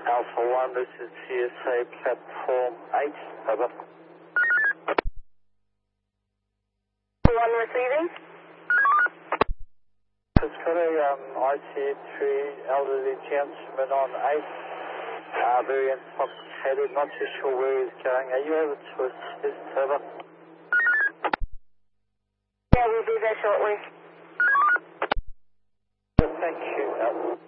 Alpha 1, this is CSA platform 8, over. 1 receiving. Just got a IC3 elderly gentleman on 8, very intoxicated, not too sure where he's going. Are you able to assist, over? Yeah, we'll be there shortly. Thank you.